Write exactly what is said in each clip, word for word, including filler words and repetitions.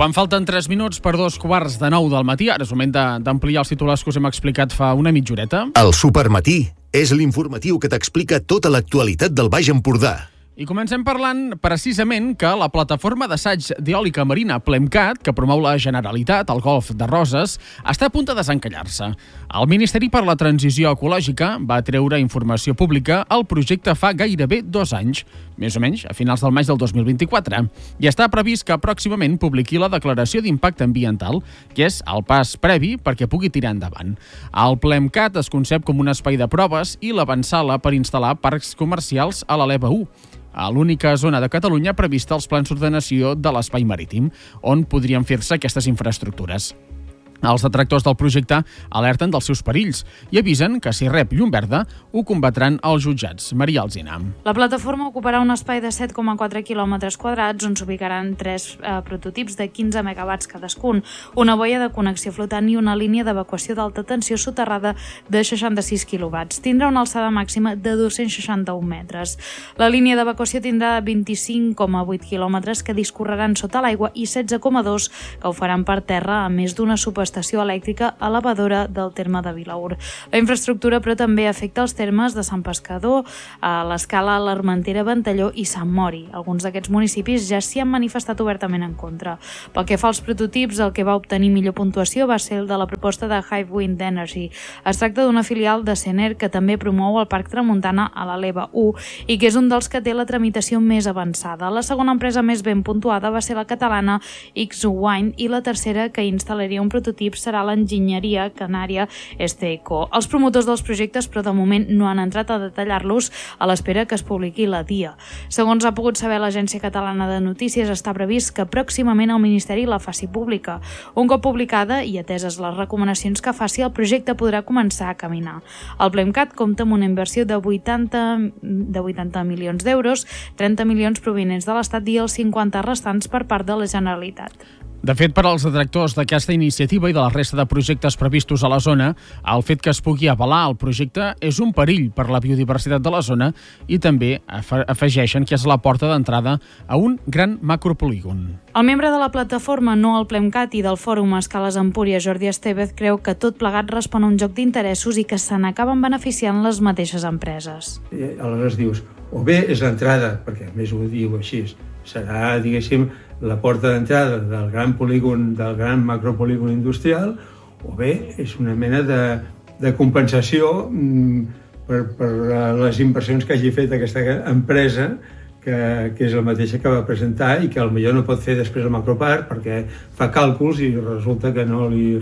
Quan falten tres minuts per dos quarts de nou del matí, ara és moment d'ampliar els titulars que us hem explicat fa una mitjoreta. El Supermatí és l'informatiu que t'explica tota l'actualitat del Baix Empordà. I comencem parlant precisament que la plataforma d'assaig d'eòlica marina Plemcat, que promou la Generalitat al Golf de Roses, està a punt de desencallar-se. El Ministeri per la Transició Ecològica va treure informació pública al projecte fa gairebé dos anys, més o menys a finals del maig del dos mil vint-i-quatre, i està previst que pròximament publiqui la declaració d'impacte ambiental, que és el pas previ perquè pugui tirar endavant. El Plemcat es concep com un espai de proves i l'avançala per instal·lar parcs comercials a la l'EVA u, a l'única zona de Catalunya prevista als plans d'ordenació de l'espai marítim, on podrien fer-se aquestes infraestructures. Els detractors del projecte alerten dels seus perills i avisen que si rep llum verda ho combatran els jutjats. Maria Alsina. La plataforma ocuparà un espai de set coma quatre quilòmetres quadrats on s'ubicaran tres eh, prototips de quinze megawatts cadascun, una boia de connexió flotant i una línia d'evacuació d'alta tensió soterrada de seixanta-sis quilowatts. Tindrà una alçada màxima de dos-cents seixanta-un metres. La línia d'evacuació tindrà vint-i-cinc coma vuit quilòmetres que discorreran sota l'aigua i setze coma dos que ho faran per terra, a més d'una subestació estació elèctrica elevadora del terme de Vilaür. La infraestructura, però, també afecta els termes de Sant Pescador, a l'Escala, l'Armentera, Ventalló i Sant Mori. Alguns d'aquests municipis ja s'hi han manifestat obertament en contra. Pel que fa als prototips, el que va obtenir millor puntuació va ser el de la proposta de Hive Wind Energy. Es tracta d'una filial de Sener que també promou el Parc Tramuntana a la l'EVA u i que és un dels que té la tramitació més avançada. La segona empresa més ben puntuada va ser la catalana X-Wind i la tercera, que instal·laria un prototip, serà l'enginyeria canària Esteco. Els promotors dels projectes, però de moment no han entrat a detallar-los a l'espera que es publiqui la D I A. Segons ha pogut saber l'Agència Catalana de Notícies, està previst que pròximament el Ministeri la faci pública. Un cop publicada i ateses les recomanacions que faci, el projecte podrà començar a caminar. El Plemcat compta amb una inversió de vuitanta, de vuitanta milions d'euros, trenta milions provinents de l'Estat i els cinquanta restants per part de la Generalitat. De fet, per als detractors d'aquesta iniciativa i de la resta de projectes previstos a la zona, el fet que es pugui avalar el projecte és un perill per la biodiversitat de la zona i també afegeixen que és la porta d'entrada a un gran macropolígon. El membre de la plataforma No al Plemcat i del Fòrum Escales Empúries, Jordi Estevez, creu que tot plegat respon a un joc d'interessos i que se n'acaben beneficiant les mateixes empreses. I aleshores dius, o bé és l'entrada, perquè a més ho diu així, serà, diguéssim, la porta d'entrada del gran polígon, del gran macropolígon industrial, o bé és una mena de, de compensació mm, per, per les inversions que hagi fet aquesta empresa, que, que és la mateixa que va presentar i que potser no pot fer després el macroparc perquè fa càlculs i resulta que no li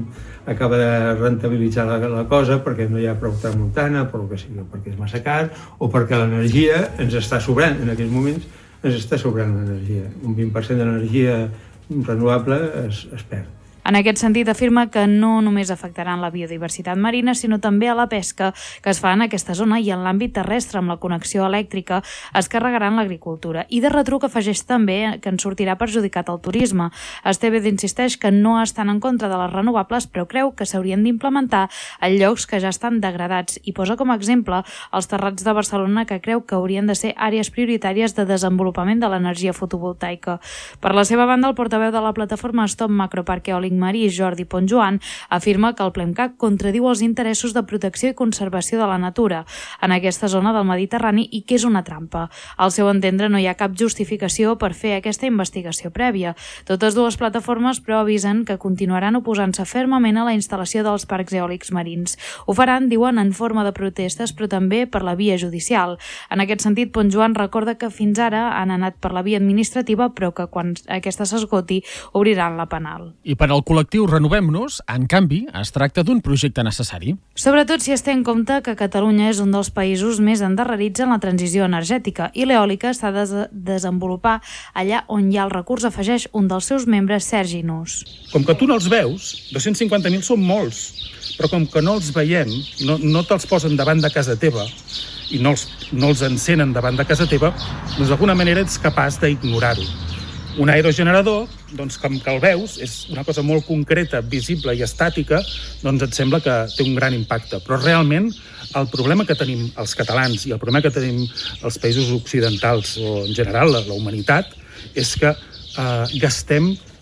acaba de rentabilitzar la, la cosa perquè no hi ha prou tramuntana, per el que sigui, perquè és massa car o perquè l'energia ens està sobrant en aquests moments. ens està sobrant l'energia. Un vint per cent d'energia renovable es, es perd. En aquest sentit, afirma que no només afectaran la biodiversitat marina, sinó també a la pesca que es fa en aquesta zona i en l'àmbit terrestre amb la connexió elèctrica es carregaran l'agricultura. I de retruc afegeix també que en sortirà perjudicat el turisme. Estevez insisteix que no estan en contra de les renovables, però creu que s'haurien d'implementar en llocs que ja estan degradats i posa com a exemple els terrats de Barcelona, que creu que haurien de ser àrees prioritàries de desenvolupament de l'energia fotovoltaica. Per la seva banda, el portaveu de la plataforma Stop Macroparc Eòlic Marí, Jordi Ponsjoan, afirma que el Plemcat contradiu els interessos de protecció i conservació de la natura en aquesta zona del Mediterrani i que és una trampa. Al seu entendre, no hi ha cap justificació per fer aquesta investigació prèvia. Totes dues plataformes, però, avisen que continuaran oposant-se fermament a la instal·lació dels parcs eòlics marins. Ho faran, diuen, en forma de protestes, però també per la via judicial. En aquest sentit, Ponsjoan recorda que fins ara han anat per la via administrativa, però que quan aquesta s'esgoti obriran la penal. I per al col·lectiu Renovem-nos, en canvi, es tracta d'un projecte necessari. Sobretot si es té en compte que Catalunya és un dels països més endarrerits en la transició energètica i l'eòlica s'ha de desenvolupar allà on hi ha el recurs, afegeix un dels seus membres, Sergi Nus. Com que tu no els veus, dos-cents cinquanta mil són molts, però com que no els veiem, no, no te'ls posen davant de casa teva i no els, no els encenen davant de casa teva, doncs d'alguna manera ets capaç d'ignorar-ho. Un aerogenerador, doncs, com que el veus, és una cosa molt concreta, visible i estàtica, doncs et sembla que té un gran impacte. Però realment el problema que tenim els catalans i el problema que tenim els països occidentals o en general la, la humanitat és que eh, gastem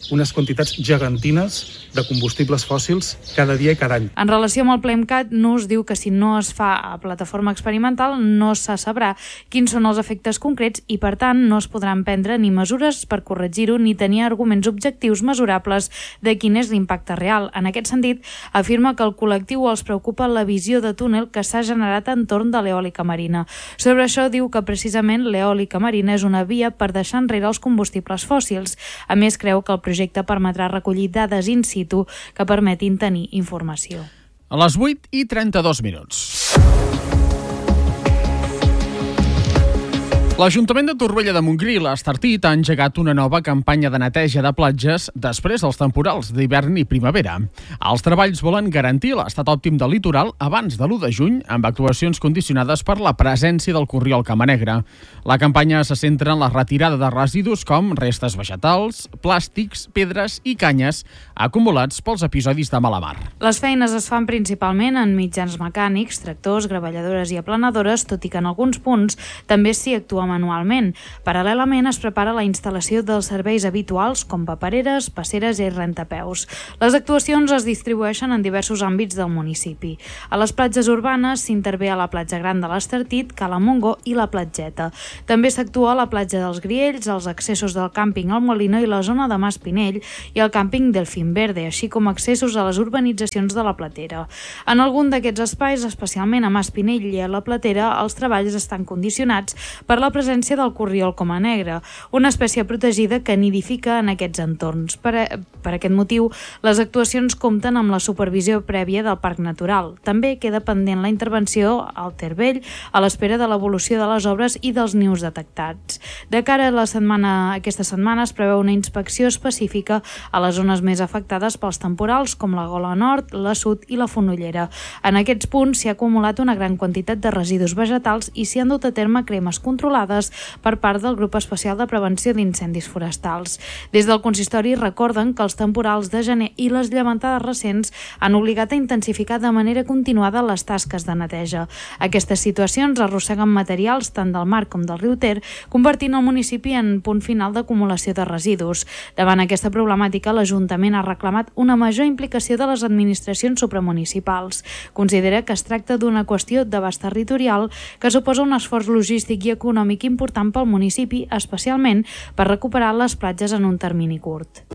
unes quantitats gegantines de combustibles fòssils cada dia i cada any. En relació amb el PLEMCAT, Nus diu que si no es fa a plataforma experimental no se sabrà quins són els efectes concrets i, per tant, no es podran prendre ni mesures per corregir-ho ni tenir arguments objectius mesurables de quin és l'impacte real. En aquest sentit, afirma que el col·lectiu els preocupa la visió de túnel que s'ha generat entorn de l'eòlica marina. Sobre això diu que precisament l'eòlica marina és una via per deixar enrere els combustibles fòssils. A més, creu que el projecte permetrà recollir dades in situ que permetin tenir informació. A les vuit i trenta-dos minuts. L'Ajuntament de Torroella de Montgrí, l'Estartit, ha engegat una nova campanya de neteja de platges després dels temporals d'hivern i primavera. Els treballs volen garantir l'estat òptim del litoral abans de l'u de juny, amb actuacions condicionades per la presència del corriol Camanegre. La campanya se centra en la retirada de residus com restes vegetals, plàstics, pedres i canyes acumulats pels episodis de mala mar. Les feines es fan principalment en mitjans mecànics, tractors, gravelladores i aplanadores, tot i que en alguns punts també s'hi actua manualment. Paral·lelament es prepara la instal·lació dels serveis habituals com papereres, passeres i rentapeus. Les actuacions es distribueixen en diversos àmbits del municipi. A les platges urbanes s'intervé a la platja gran de l'Estartit, Cala Montgó i la Platgeta. També s'actua a la platja dels Griells, els accessos del càmping El Molino i la zona de Mas Pinell i el càmping Delfín Verde, així com accessos a les urbanitzacions de la Platera. En algun d'aquests espais, especialment a Mas Pinell i a la Platera, els treballs estan condicionats per la presència del corriol Camanegre, una espècie protegida que nidifica en aquests entorns. Per, a, per aquest motiu, les actuacions compten amb la supervisió prèvia del Parc Natural. També queda pendent la intervenció al Ter Vell a l'espera de l'evolució de les obres i dels nius detectats. De cara a la setmana, aquesta setmana es preveu una inspecció específica a les zones més afectades pels temporals, com la Gola Nord, la Sud i la Fonollera. En aquests punts s'hi ha acumulat una gran quantitat de residus vegetals i s'hi han dut a terme cremes controlades per part del Grup Especial de Prevenció d'Incendis Forestals. Des del consistori recorden que els temporals de gener i les llevantades recents han obligat a intensificar de manera continuada les tasques de neteja. Aquestes situacions arrosseguen materials tant del mar com del riu Ter, convertint el municipi en punt final d'acumulació de residus. Davant aquesta problemàtica, l'Ajuntament ha reclamat una major implicació de les administracions supramunicipals. Considera que es tracta d'una qüestió d'abast territorial que suposa un esforç logístic i econòmic important pel municipi, especialment per recuperar les platges en un termini curt.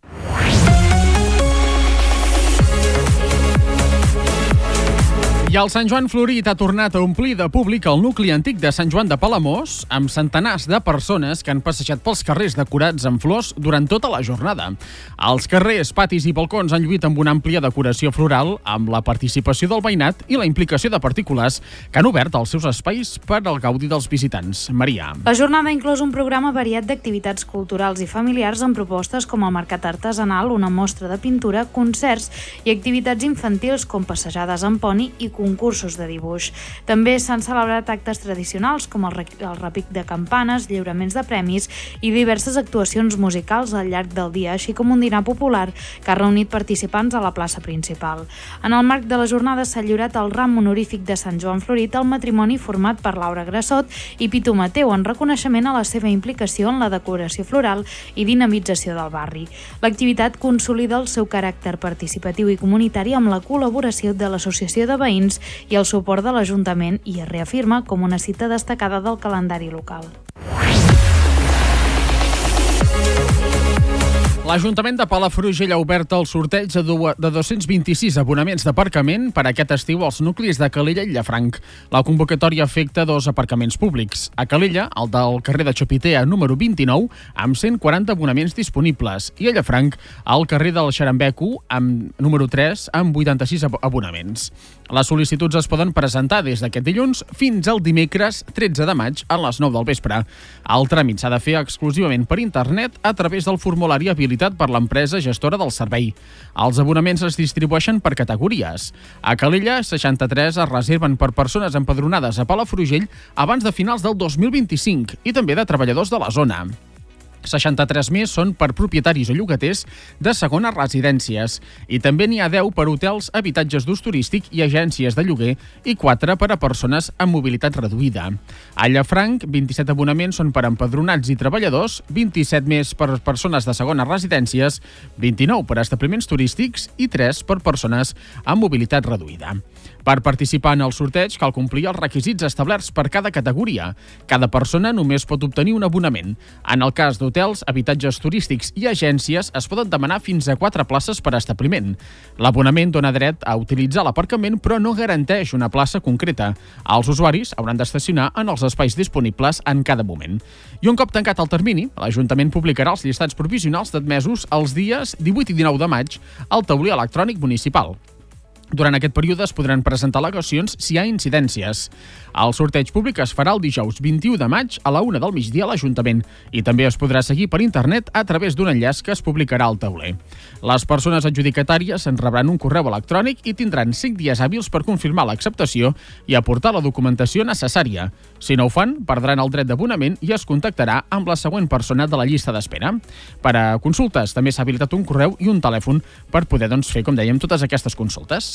I el Sant Joan Florit ha tornat a omplir de públic el nucli antic de Sant Joan de Palamós, amb centenars de persones que han passejat pels carrers decorats amb flors durant tota la jornada. Els carrers, patis i balcons han lluït amb una àmplia decoració floral, amb la participació del veïnat i la implicació de particulars que han obert els seus espais per al gaudi dels visitants. Maria. La jornada ha inclòs un programa variat d'activitats culturals i familiars amb propostes com el mercat artesanal, una mostra de pintura, concerts i activitats infantils com passejades en poni i concursos de dibuix. També s'han celebrat actes tradicionals com el, el repic de campanes, lliuraments de premis i diverses actuacions musicals al llarg del dia, així com un dinar popular que ha reunit participants a la plaça principal. En el marc de la jornada s'ha lliurat el ram honorífic de Sant Joan Florit al matrimoni format per Laura Grassot i Pitu Mateu en reconeixement a la seva implicació en la decoració floral i dinamització del barri. L'activitat consolida el seu caràcter participatiu i comunitari amb la col·laboració de l'Associació de Veïns i el suport de l'Ajuntament i es reafirma com una cita destacada del calendari local. L'Ajuntament de Palafrugell ha obert el sorteig de dos-cents vint-i-sis abonaments d'aparcament per aquest estiu als nuclis de Calella i Llafranc. La convocatòria afecta dos aparcaments públics. A Calella, el del carrer de Xopitea número vint-i-nou, amb cent quaranta abonaments disponibles, i a Llafranc, al carrer del Xarambeco, amb número tres, amb vuitanta-sis abonaments. Les sol·licituds es poden presentar des d'aquest dilluns fins al dimecres tretze de maig a les nou del vespre. El tràmit s'ha de fer exclusivament per internet a través del formulari habilitat per l'empresa gestora del servei. Els abonaments es distribueixen per categories. A Calella, seixanta-tres es reserven per persones empadronades a Palafrugell abans de finals del dos mil vint-i-cinc i també de treballadors de la zona. seixanta-tres més són per propietaris o llogaters de segones residències i també n'hi ha deu per hotels, habitatges d'ús turístic i agències de lloguer i quatre per a persones amb mobilitat reduïda. A Llafranc, vint-i-set abonaments són per empadronats i treballadors, vint-i-set més per persones de segones residències, vint-i-nou per a establiments turístics i tres per persones amb mobilitat reduïda. Per participar en el sorteig cal complir els requisits establerts per cada categoria. Cada persona només pot obtenir un abonament. En el cas d'hotels, habitatges turístics i agències es poden demanar fins a quatre places per establiment. L'abonament dona dret a utilitzar l'aparcament però no garanteix una plaça concreta. Els usuaris hauran d'estacionar en els espais disponibles en cada moment. I un cop tancat el termini, l'Ajuntament publicarà els llistats provisionals d'admesos els dies divuit i dinou de maig al taulell electrònic municipal. Durant aquest període es podran presentar al·legacions si hi ha incidències. El sorteig públic es farà el dijous vint-i-u de maig a la una del migdia a l'Ajuntament i també es podrà seguir per internet a través d'un enllaç que es publicarà al tauler. Les persones adjudicatàries en rebran un correu electrònic i tindran cinc dies hàbils per confirmar l'acceptació i aportar la documentació necessària. Si no ho fan, perdran el dret d'abonament i es contactarà amb la següent persona de la llista d'espera. Per a consultes també s'ha habilitat un correu i un telèfon per poder doncs, fer, com dèiem, totes aquestes consultes.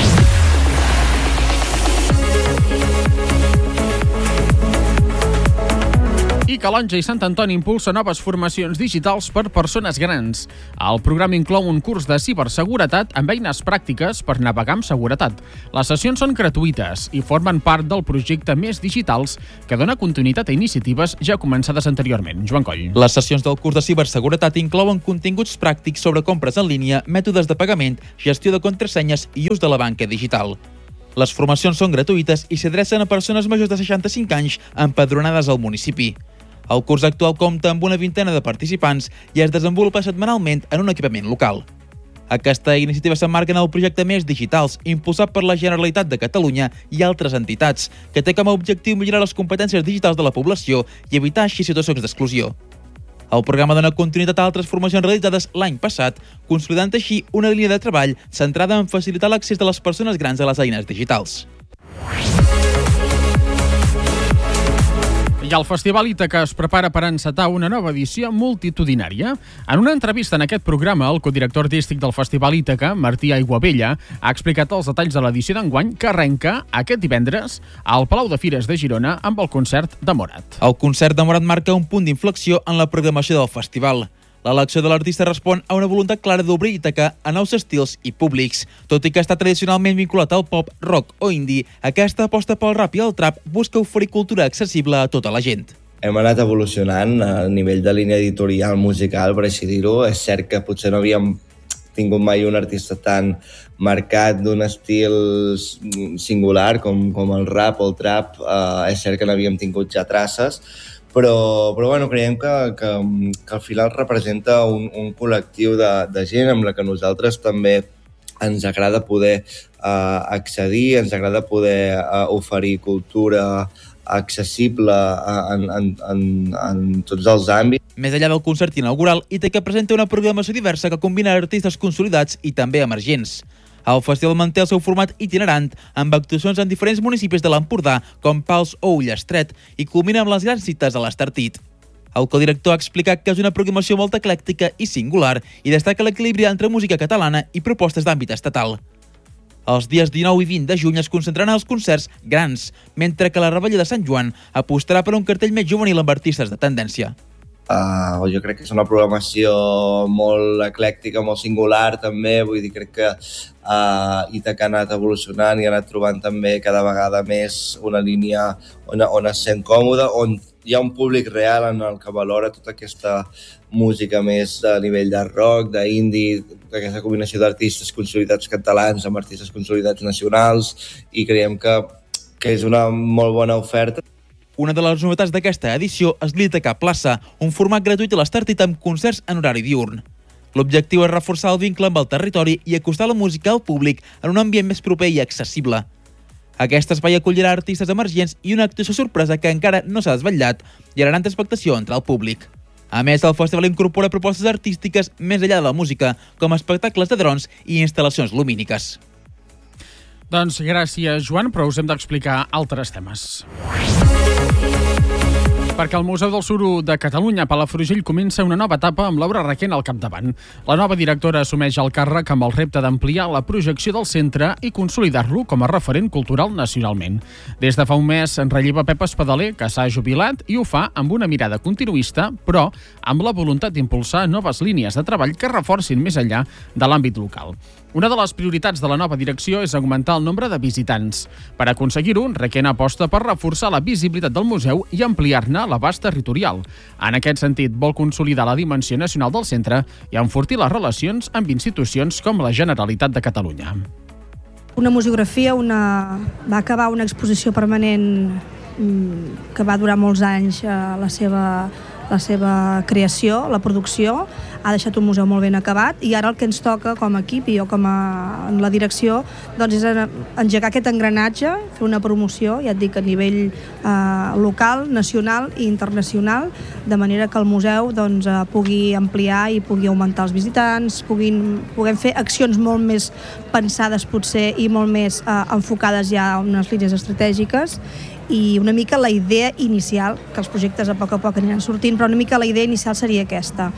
I Calonge i Sant Antoni impulsa noves formacions digitals per persones grans. El programa inclou un curs de ciberseguretat amb eines pràctiques per navegar amb seguretat. Les sessions són gratuïtes i formen part del projecte Més Digitals, que dona continuïtat a iniciatives ja començades anteriorment. Joan Coll. Les sessions del curs de ciberseguretat inclouen continguts pràctics sobre compres en línia, mètodes de pagament, gestió de contrasenyes i ús de la banca digital. Les formacions són gratuïtes i s'adrecen a persones majors de seixanta-cinc anys empadronades al municipi. El curs actual compta amb una vintena de participants i es desenvolupa setmanalment en un equipament local. Aquesta iniciativa s'emmarca en el projecte Més Digitals, impulsat per la Generalitat de Catalunya i altres entitats, que té com a objectiu millorar les competències digitals de la població i evitar així situacions d'exclusió. El programa dona continuïtat a altres formacions realitzades l'any passat, consolidant així una línia de treball centrada en facilitar l'accés de les persones grans a les eines digitals. I el Festival Ítaca es prepara per encetar una nova edició multitudinària. En una entrevista en aquest programa, el codirector artístic del Festival Ítaca, Martí Aiguabella, ha explicat els detalls de l'edició d'enguany que arrenca aquest divendres al Palau de Fires de Girona amb el concert de Morat. El concert de Morat marca un punt d'inflexió en la programació del festival. L'elecció de l'artista respon a una voluntat clara d'obrir Ítaca a nous estils i públics. Tot i que està tradicionalment vinculat al pop, rock o indie, aquesta aposta pel rap i el trap busca oferir cultura accessible a tota la gent. Hem anat evolucionant a nivell de línia editorial musical, per així dir-ho. És cert que potser no havíem tingut mai un artista tan marcat d'un estil singular com, com el rap o el trap. Uh, és cert que n'havíem tingut ja traces, però, però bueno, creiem que, que, que al final representa un, un col·lectiu de, de gent amb la que nosaltres també ens agrada poder uh, accedir, ens agrada poder uh, oferir cultura accessible en, en, en, en tots els àmbits. Més enllà del concert inaugural, Ítaca presenta una programació diversa que combina artistes consolidats i també emergents. El festival manté el seu format itinerant, amb actuacions en diferents municipis de l'Empordà, com Pals o Ullastret, i culmina amb les grans cites a l'Estartit. El codirector ha explicat que és una programació molt eclèctica i singular i destaca l'equilibri entre música catalana i propostes d'àmbit estatal. Els dies dinou i vint de juny es concentraran els concerts grans, mentre que la Revetlla de Sant Joan apostarà per un cartell més juvenil amb artistes de tendència. Uh, jo crec que és una programació molt eclèctica, molt singular també, vull dir, crec que uh, Ítaca ha anat evolucionant i ha anat trobant també cada vegada més una línia on, on es sent còmode, on hi ha un públic real en el que valora tota aquesta música més a nivell de rock, d'indie, aquesta combinació d'artistes consolidats catalans amb artistes consolidats nacionals, i creiem que, que és una molt bona oferta. Una de les novetats d'aquesta edició és l'Ítaca Plaça, un format gratuït a l'Estartit amb concerts en horari diürn. L'objectiu és reforçar el vincle amb el territori i acostar la música al públic en un ambient més proper i accessible. Aquest espai acollirà artistes emergents i una actuació sorpresa que encara no s'ha desvetllat i generarà expectació entre el públic. A més, el festival incorpora propostes artístiques més enllà de la música, com espectacles de drons i instal·lacions lumíniques. Doncs gràcies, Joan, però us hem d'explicar altres temes. Perquè el Museu del Suro de Catalunya a Palafrugell comença una nova etapa amb Laura Requena al capdavant. La nova directora assumeix el càrrec amb el repte d'ampliar la projecció del centre i consolidar-lo com a referent cultural nacionalment. Des de fa un mes en relleva Pep Espadaler, que s'ha jubilat, i ho fa amb una mirada continuista, però amb la voluntat d'impulsar noves línies de treball que reforcin més enllà de l'àmbit local. Una de les prioritats de la nova direcció és augmentar el nombre de visitants. Per aconseguir-ho, Requena aposta per reforçar la visibilitat del museu i ampliar-ne l'abast territorial. En aquest sentit, vol consolidar la dimensió nacional del centre i enfortir les relacions amb institucions com la Generalitat de Catalunya. Una museografia, una... va acabar una exposició permanent que va durar molts anys la seva, la seva creació, la producció, ha deixat un museu molt ben acabat i ara el que ens toca com a equip i jo com a en la direcció doncs és engegar aquest engranatge, fer una promoció, ja et dic, a nivell eh, local, nacional i internacional, de manera que el museu doncs, eh, pugui ampliar i pugui augmentar els visitants, puguin, puguem fer accions molt més pensades potser i molt més eh, enfocades ja a unes línies estratègiques i una mica la idea inicial, que els projectes a poc a poc aniran sortint, però una mica la idea inicial seria aquesta.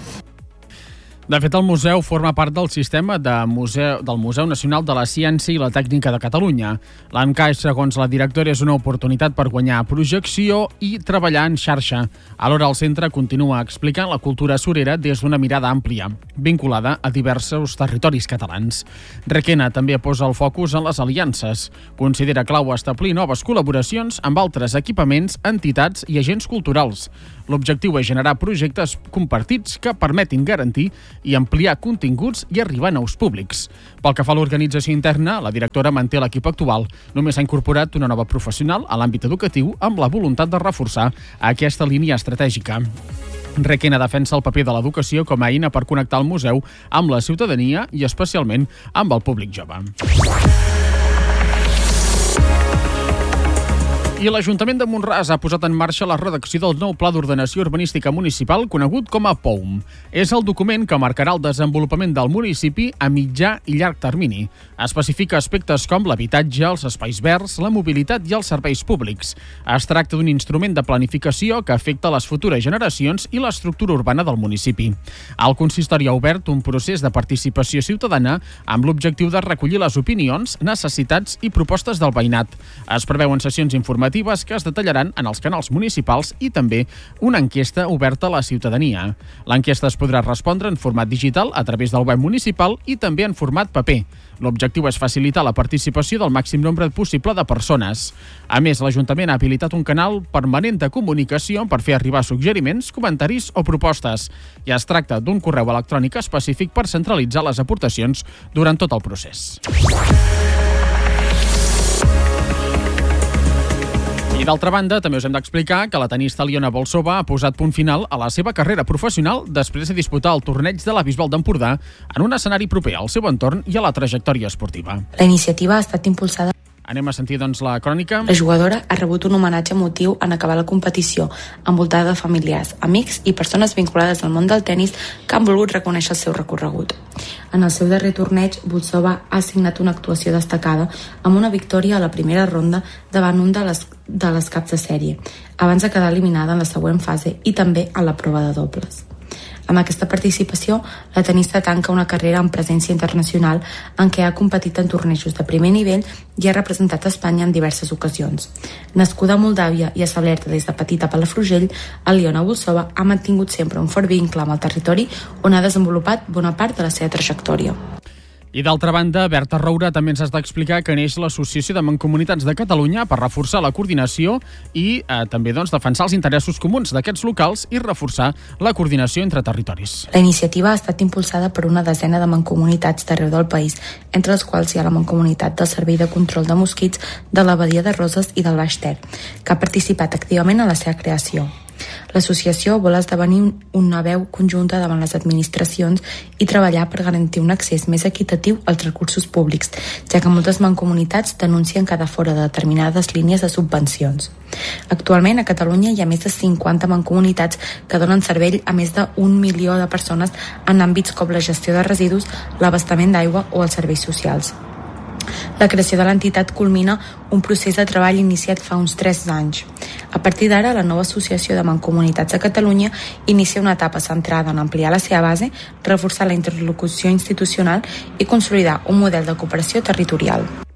De fet, el museu forma part del sistema de museu, del Museu Nacional de la Ciència i la Tècnica de Catalunya. L'encaix, segons la directora, és una oportunitat per guanyar projecció i treballar en xarxa. Alhora, el centre continua explicant la cultura surera des d'una mirada àmplia, vinculada a diversos territoris catalans. Requena també posa el focus en les aliances. Considera clau establir noves col·laboracions amb altres equipaments, entitats i agents culturals. L'objectiu és generar projectes compartits que permetin garantir i ampliar continguts i arribar a nous públics. Pel que fa a l'organització interna, la directora manté l'equip actual. Només ha incorporat una nova professional a l'àmbit educatiu amb la voluntat de reforçar aquesta línia estratègica. Requena defensa el paper de l'educació com a eina per connectar el museu amb la ciutadania i especialment amb el públic jove. I l'Ajuntament de Mont-ras ha posat en marxa la redacció del nou Pla d'Ordenació Urbanística Municipal conegut com a P O U M. És el document que marcarà el desenvolupament del municipi a mitjà i llarg termini. Especifica aspectes com l'habitatge, els espais verds, la mobilitat i els serveis públics. Es tracta d'un instrument de planificació que afecta les futures generacions i l'estructura urbana del municipi. El consistori ha obert un procés de participació ciutadana amb l'objectiu de recollir les opinions, necessitats i propostes del veïnat. Es preveuen sessions informatives que es detallaran en els canals municipals i també una enquesta oberta a la ciutadania. L'enquesta es podrà respondre en format digital a través del web municipal i també en format paper. L'objectiu és facilitar la participació del màxim nombre possible de persones. A més, l'Ajuntament ha habilitat un canal permanent de comunicació per fer arribar suggeriments, comentaris o propostes. I es tracta d'un correu electrònic específic per centralitzar les aportacions durant tot el procés. I d'altra banda, també us hem d'explicar que la tenista Aliona Bolsova ha posat punt final a la seva carrera professional després de disputar el torneig de la Bisbal d'Empordà en un escenari proper al seu entorn i a la trajectòria esportiva. La iniciativa ha estat impulsada. Anem a sentir, doncs, la crònica. La jugadora ha rebut un homenatge emotiu en acabar la competició, envoltada de familiars, amics i persones vinculades al món del tennis que han volgut reconèixer el seu recorregut. En el seu darrer torneig, Bolsova ha signat una actuació destacada amb una victòria a la primera ronda davant un de les, de les caps de sèrie, abans de quedar eliminada en la següent fase i també en la prova de dobles. Amb aquesta participació, la tenista tanca una carrera amb presència internacional en què ha competit en tornejos de primer nivell i ha representat Espanya en diverses ocasions. Nascuda a Moldàvia i establerta des de petita a Palafrugell, Aliona Bolsova ha mantingut sempre un fort vincle amb el territori on ha desenvolupat bona part de la seva trajectòria. I d'altra banda, Berta Roura també ens has d'explicar que neix l'Associació de Mancomunitats de Catalunya per reforçar la coordinació i eh, també doncs, defensar els interessos comuns d'aquests locals i reforçar la coordinació entre territoris. La iniciativa ha estat impulsada per una desena de mancomunitats d'arreu del país, entre les quals hi ha la Mancomunitat del Servei de Control de Mosquits de la Badia de Roses i del Baix Ter, que ha participat activament en la seva creació. L'associació vol esdevenir una veu conjunta davant les administracions i treballar per garantir un accés més equitatiu als recursos públics, ja que moltes mancomunitats denuncien quedar fora de determinades línies de subvencions. Actualment a Catalunya hi ha més de cinquanta mancomunitats que donen servei a més d'un milió de persones en àmbits com la gestió de residus, l'abastament d'aigua o els serveis socials. La creació de l'entitat culmina un procés de treball iniciat fa uns tres anys. A partir d'ara, la nova Associació de Mancomunitats de Catalunya inicia una etapa centrada en ampliar la seva base, reforçar la interlocució institucional i consolidar un model de cooperació territorial.